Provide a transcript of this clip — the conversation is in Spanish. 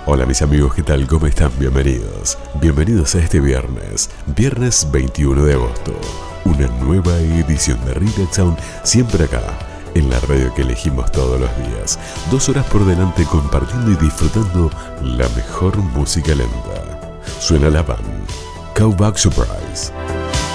Hola mis amigos, ¿qué tal? ¿Cómo están? Bienvenidos. Bienvenidos a este viernes 21 de agosto. Una nueva edición de Relax Sound, siempre acá, en la radio que elegimos todos los días. 2 horas por delante compartiendo y disfrutando la mejor música lenta. Suena la band Cowback Surprise.